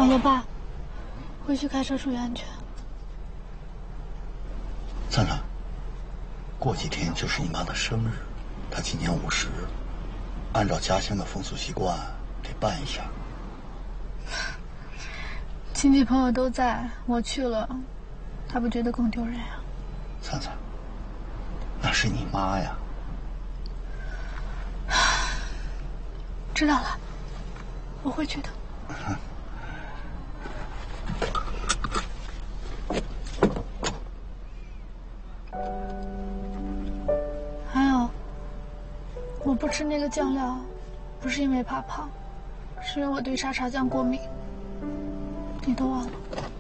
老爸，回去开车注意安全。 灿灿，过几天就是你妈的生日，她今年50，按照家乡的风俗习惯得办一下。 亲戚朋友都在，我去了，她不觉得更丢人呀？ 灿灿，那是你妈呀。 知道了，我会去的。还有，我不吃那个酱料，不是因为怕胖，是因为我对沙茶酱过敏。你都忘了。